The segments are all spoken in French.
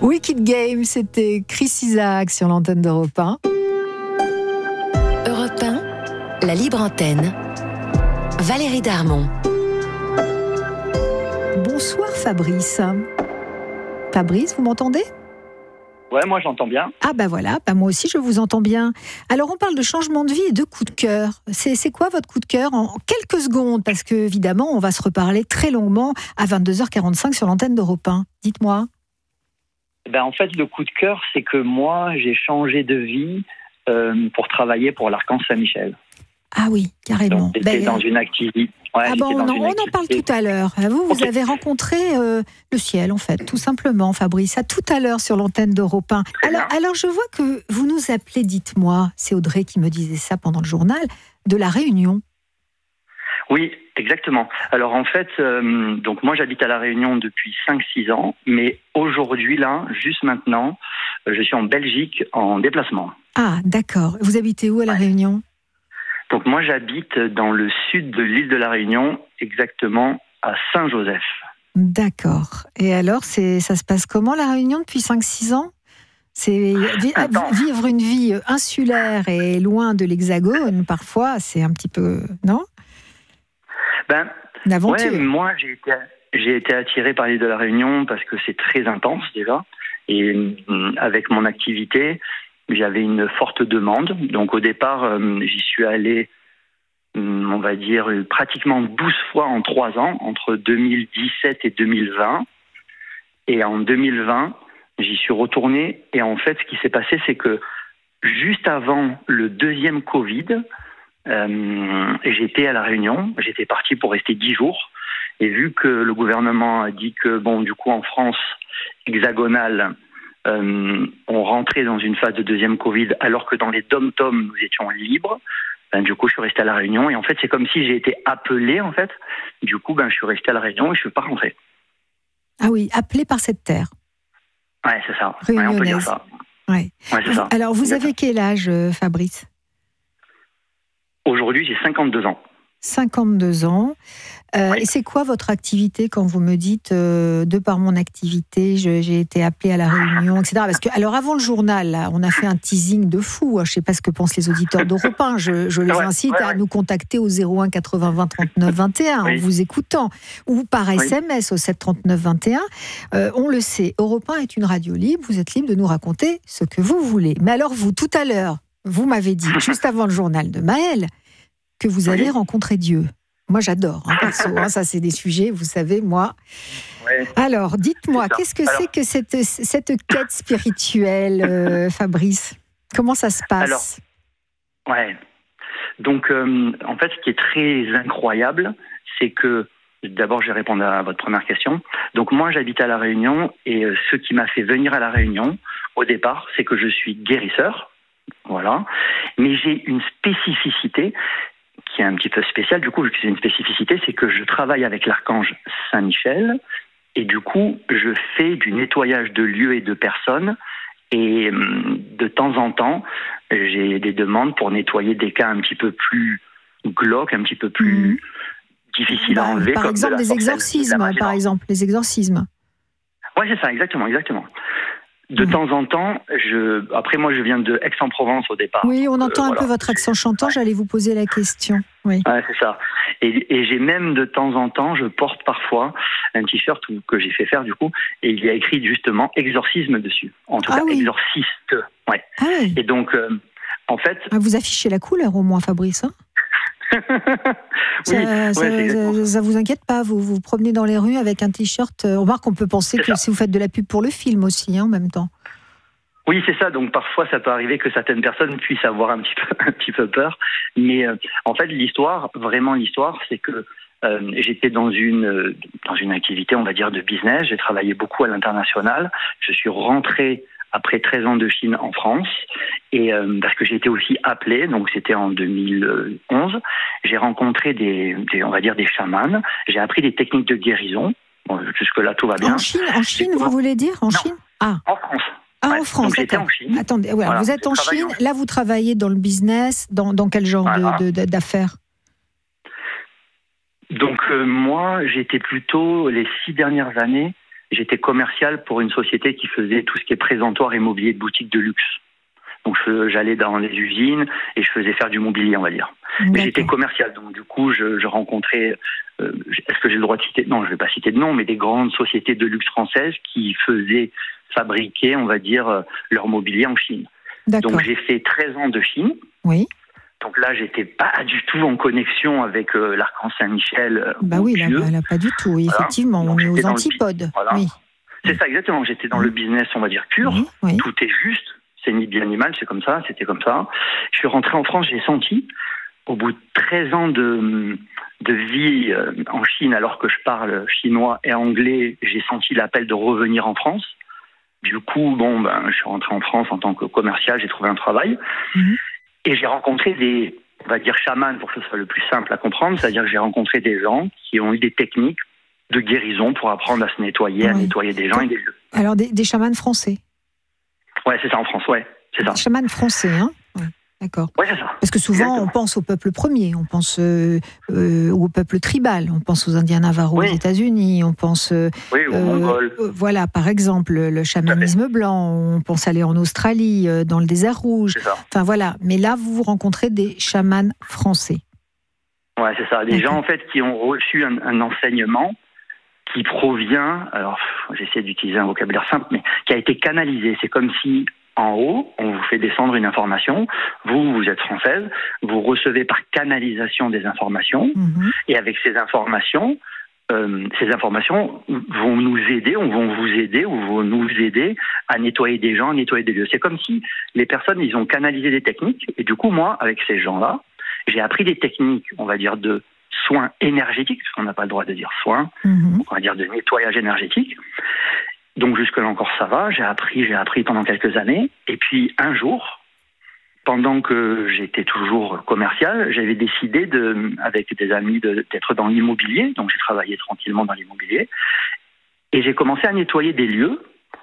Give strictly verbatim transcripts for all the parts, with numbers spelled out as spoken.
Wicked Game, c'était Chris Isaak sur l'antenne d'Europe un. Europe un, la libre antenne. Valérie Darmon. Bonsoir Fabrice. Fabrice, vous m'entendez ? Ouais, moi j'entends bien. Ah ben voilà, bah moi aussi je vous entends bien. Alors on parle de changement de vie et de coup de cœur. C'est, c'est quoi votre coup de cœur en quelques secondes ? Parce que évidemment on va se reparler très longuement à vingt-deux heures quarante-cinq sur l'antenne d'Europe un. Dites-moi. Ben, en fait, le coup de cœur, c'est que moi j'ai changé de vie euh, pour travailler pour l'Archange Saint-Michel. Ah oui, carrément. Donc, j'étais ben, dans une activité. Ouais, ah ben, on, en, on en parle tout à l'heure. Vous, vous okay. avez rencontré euh, le ciel, en fait, tout simplement, Fabrice. À tout à l'heure sur l'antenne d'Europe un. Alors, alors, je vois que vous nous appelez, dites-moi, c'est Audrey qui me disait ça pendant le journal, de La Réunion. Oui, exactement. Alors en fait, euh, donc moi j'habite à La Réunion depuis cinq six ans, mais aujourd'hui, là, juste maintenant, je suis en Belgique en déplacement. Ah, d'accord. Vous habitez où à La ouais. Réunion ? Donc moi j'habite dans le sud de l'île de La Réunion, exactement à Saint-Joseph. D'accord. Et alors, c'est, ça se passe comment La Réunion depuis cinq six ans ? C'est vivre une vie insulaire et loin de l'Hexagone, parfois, c'est un petit peu, non ? Ben, une aventure. Ouais, moi j'ai été, j'ai été attiré par l'île de La Réunion parce que c'est très intense déjà. Et avec mon activité, j'avais une forte demande. Donc au départ, euh, j'y suis allé, on va dire, pratiquement douze fois en trois ans, entre deux mille dix-sept et deux mille vingt. Et en deux mille vingt, j'y suis retourné. Et en fait, ce qui s'est passé, c'est que juste avant le deuxième Covid, euh, j'étais à La Réunion. J'étais parti pour rester dix jours. Et vu que le gouvernement a dit que, bon, du coup, en France hexagonale, Euh, on rentrait dans une phase de deuxième Covid, alors que dans les dom-toms, nous étions libres. Ben, du coup, je suis resté à La Réunion. Et en fait, c'est comme si j'ai été appelé, en fait. Du coup, ben, je suis resté à La Réunion et je ne suis pas rentré. Ah oui, appelé par cette terre. Ouais, c'est ça. Ouais, on peut dire ça. Ouais. Ouais, c'est ça. Alors, vous avez quel âge, Fabrice ? Aujourd'hui, j'ai cinquante-deux ans. cinquante-deux ans. Euh, oui. Et c'est quoi votre activité quand vous me dites, euh, de par mon activité, je, j'ai été appelée à La Réunion, et cetera. Parce que, alors avant le journal, là, on a fait un teasing de fou. Je ne sais pas ce que pensent les auditeurs d'Europe un. Je, je les ouais, incite ouais, à ouais. nous contacter au zéro un quatre-vingts vingt trente-neuf vingt et un oui. en vous écoutant. Ou par S M S oui. au sept trente-neuf vingt et un. Euh, on le sait, Europe un est une radio libre. Vous êtes libre de nous raconter ce que vous voulez. Mais alors vous, tout à l'heure, vous m'avez dit, juste avant le journal de Maël, que vous avez oui. rencontré Dieu. Moi, j'adore, hein, perso. Hein, ça, c'est des sujets, vous savez, moi. Ouais. Alors, dites-moi, qu'est-ce que Alors... c'est que cette, cette quête spirituelle, euh, Fabrice ? Comment ça se passe ? Alors, ouais. Donc, euh, en fait, ce qui est très incroyable, c'est que, d'abord, je vais répondre à votre première question. Donc, moi, j'habite à La Réunion, et euh, ce qui m'a fait venir à La Réunion, au départ, c'est que je suis guérisseur. Voilà. Mais j'ai une spécificité qui est un petit peu spécial, du coup, vu que c'est une spécificité, c'est que je travaille avec l'Archange Saint-Michel, et du coup, je fais du nettoyage de lieux et de personnes, et de temps en temps, j'ai des demandes pour nettoyer des cas un petit peu plus glauques, un petit peu plus mmh. difficiles bah, à enlever. Par comme exemple, de les exorcismes, par exemple, les exorcismes. Oui, c'est ça, exactement, exactement. De mmh. temps en temps, je... après moi je viens de Aix-en-Provence au départ. Oui, on entend euh, un voilà. peu votre accent chantant, ouais. j'allais vous poser la question. Oui. Ouais, c'est ça. Et, et j'ai même de temps en temps, je porte parfois un t-shirt que j'ai fait faire du coup, et il y a écrit justement exorcisme dessus. En tout ah, cas, oui. exorciste. Ouais. Ah, oui. Et donc, euh, en fait... Vous affichez la couleur au moins, Fabrice, hein oui, ça, ouais, ça, ça vous inquiète pas, vous vous promenez dans les rues avec un t-shirt. On remarque qu'on peut penser c'est que ça. Si vous faites de la pub pour le film aussi, hein, en même temps. Oui, c'est ça. Donc parfois, ça peut arriver que certaines personnes puissent avoir un petit peu, un petit peu peur. Mais euh, en fait, l'histoire, vraiment l'histoire, c'est que euh, j'étais dans une dans une activité, on va dire, de business. J'ai travaillé beaucoup à l'international. Je suis rentré après treize ans de Chine en France, et euh, parce que j'ai été aussi appelé, donc c'était en deux mille onze, j'ai rencontré des, des, on va dire des chamans, j'ai appris des techniques de guérison, bon, jusque-là tout va bien. En Chine, en Chine vous voulez dire En non, Chine Ah, en France. Ah, ouais. en France, donc, j'étais d'accord. en Chine. Attendez, ouais, voilà, vous êtes en Chine, en Chine, là vous travaillez dans le business, dans, dans quel genre voilà. de, de, d'affaires ? Donc euh, moi, j'étais plutôt, les six dernières années, j'étais commercial pour une société qui faisait tout ce qui est présentoir et mobilier de boutique de luxe. Donc je, j'allais dans les usines et je faisais faire du mobilier, on va dire. Mais j'étais commercial, donc du coup je, je rencontrais, euh, est-ce que j'ai le droit de citer ? Non, je ne vais pas citer de nom, mais des grandes sociétés de luxe françaises qui faisaient fabriquer, on va dire, leur mobilier en Chine. D'accord. Donc j'ai fait treize ans de Chine. Oui. Donc là, j'étais pas du tout en connexion avec euh, l'Archange Saint-Michel. Euh, bah oui, là, là, pas du tout. Oui, voilà. Effectivement, donc, on est aux antipodes. Voilà. Oui. C'est ça, exactement. J'étais dans oui. le business, on va dire, pur. Oui, oui. Tout est juste. C'est ni bien ni mal, c'est comme ça, c'était comme ça. Je suis rentré en France, j'ai senti, au bout de treize ans de, de vie euh, en Chine, alors que je parle chinois et anglais, j'ai senti l'appel de revenir en France. Du coup, bon, ben, je suis rentré en France en tant que commercial, j'ai trouvé un travail. Mmh. Et j'ai rencontré des, on va dire, chamans, pour que ce soit le plus simple à comprendre, c'est-à-dire que j'ai rencontré des gens qui ont eu des techniques de guérison pour apprendre à se nettoyer, oui. à nettoyer des gens et des lieux. Alors, des, des chamans français ? Ouais, c'est ça, en France, ouais, c'est ça. Des chamans français, hein ? Ouais, d'accord. Ouais, c'est ça. Parce que souvent, exactement. On pense au peuple premier, on pense euh, euh, au peuple tribal, on pense aux Indiens Navarros oui. aux États-Unis, on pense... Euh, oui, aux euh, Mongols. Euh, voilà, par exemple, le chamanisme blanc, on pense aller en Australie, euh, dans le désert rouge. C'est ça. Enfin, voilà. Mais là, vous rencontrez des chamans français. Ouais, c'est ça. Des d'accord. gens, en fait, qui ont reçu un, un enseignement qui provient, alors j'essaie d'utiliser un vocabulaire simple, mais qui a été canalisé. C'est comme si, en haut, on vous fait descendre une information, vous, vous êtes française, vous recevez par canalisation des informations, mmh. et avec ces informations, euh, ces informations vont nous aider, ou vont vous aider, ou vont nous aider à nettoyer des gens, à nettoyer des lieux. C'est comme si les personnes, ils ont canalisé des techniques, et du coup, moi, avec ces gens-là, j'ai appris des techniques, on va dire, de soins énergétiques, parce qu'on n'a pas le droit de dire soins, mmh. on va dire de nettoyage énergétique. Donc jusque-là encore ça va, j'ai appris, j'ai appris pendant quelques années. Et puis un jour, pendant que j'étais toujours commercial, j'avais décidé, de, avec des amis, de, d'être dans l'immobilier. Donc j'ai travaillé tranquillement dans l'immobilier. Et j'ai commencé à nettoyer des lieux.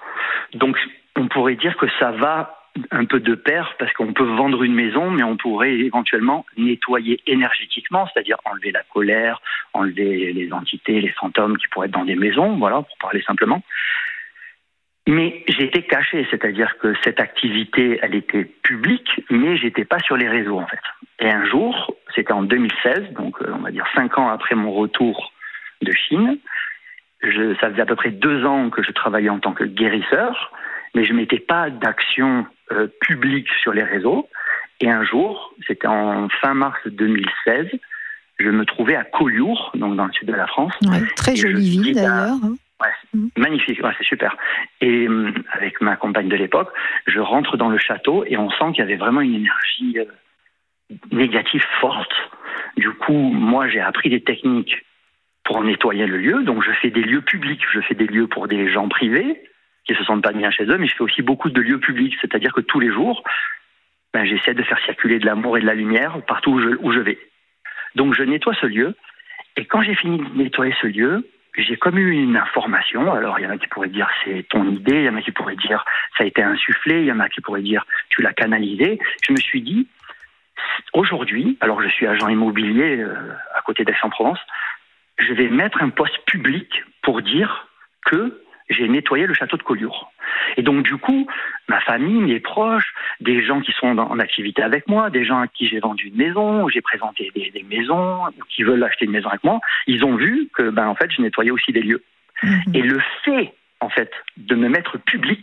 Donc on pourrait dire que ça va un peu de pair, parce qu'on peut vendre une maison, mais on pourrait éventuellement nettoyer énergétiquement, c'est-à-dire enlever la colère, enlever les entités, les fantômes qui pourraient être dans des maisons, voilà, pour parler simplement. Mais j'étais caché, c'est-à-dire que cette activité, elle était publique, mais j'étais pas sur les réseaux, en fait. Et un jour, c'était en deux mille seize, donc on va dire cinq ans après mon retour de Chine, je, ça faisait à peu près deux ans que je travaillais en tant que guérisseur, mais je ne mettais pas d'action euh, publique sur les réseaux. Et un jour, c'était en fin mars deux mille seize, je me trouvais à Collioure, donc dans le sud de la France. Ouais, très jolie ville d'ailleurs. Hein. Ouais, mmh. Magnifique, ouais, c'est super. Et euh, avec ma compagne de l'époque, je rentre dans le château et on sent qu'il y avait vraiment une énergie euh, négative forte. Du coup, moi, j'ai appris des techniques pour nettoyer le lieu. Donc, je fais des lieux publics, je fais des lieux pour des gens privés qui se sentent pas bien chez eux, mais je fais aussi beaucoup de lieux publics, c'est-à-dire que tous les jours, ben, j'essaie de faire circuler de l'amour et de la lumière partout où je, où je vais. Donc je nettoie ce lieu, et quand j'ai fini de nettoyer ce lieu, j'ai comme eu une information. Alors il y en a qui pourraient dire c'est ton idée, il y en a qui pourraient dire ça a été insufflé, il y en a qui pourraient dire tu l'as canalisé. Je me suis dit, aujourd'hui, alors je suis agent immobilier euh, à côté d'Aix-en-Provence, je vais mettre un poste public pour dire que j'ai nettoyé le château de Collioure. Et donc, du coup, ma famille, mes proches, des gens qui sont en activité avec moi, des gens à qui j'ai vendu une maison, où j'ai présenté des, des maisons, ou qui veulent acheter une maison avec moi, ils ont vu que, ben, en fait, je nettoyais aussi des lieux. Mmh. Et le fait, en fait, de me mettre public,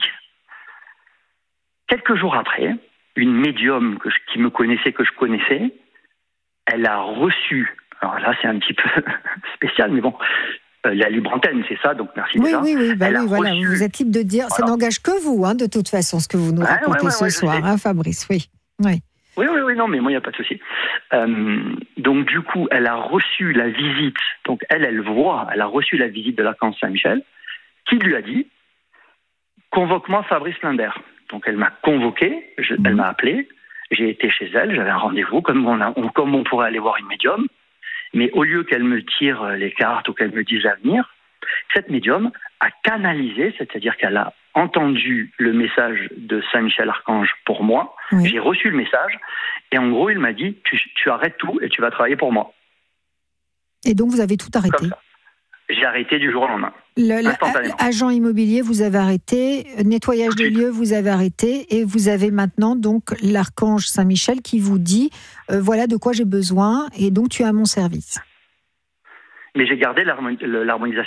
quelques jours après, une médium que je, qui me connaissait, que je connaissais, elle a reçu, alors là, c'est un petit peu spécial, mais bon, la libre antenne, c'est ça, donc merci oui, déjà. Oui, oui, bah oui voilà, reçu... vous êtes libre de dire, voilà. Ça n'engage que vous, hein, de toute façon, ce que vous nous ouais, racontez ouais, ouais, ce ouais, soir, hein, Fabrice, oui. Oui, oui, oui, oui non, mais moi, il n'y a pas de souci. Euh, donc, du coup, elle a reçu la visite, donc elle, elle voit, elle a reçu la visite de l'Archange Saint-Michel, qui lui a dit, convoque-moi Fabrice Limbert. Donc, elle m'a convoqué, je, mmh. elle m'a appelé, j'ai été chez elle, j'avais un rendez-vous, comme on, a, on, comme on pourrait aller voir une médium. Mais au lieu qu'elle me tire les cartes ou qu'elle me dise l'avenir, cette médium a canalisé, c'est-à-dire qu'elle a entendu le message de Saint-Michel-Archange pour moi, oui. J'ai reçu le message, et en gros, il m'a dit, tu, tu arrêtes tout et tu vas travailler pour moi. Et donc, vous avez tout arrêté ? J'ai arrêté du jour au lendemain. Le, le, agent immobilier, vous avez arrêté. Nettoyage des lieux, vous avez arrêté. Et vous avez maintenant donc l'archange Saint-Michel qui vous dit euh, voilà de quoi j'ai besoin et donc tu es à mon service. Mais j'ai gardé l'harmonisation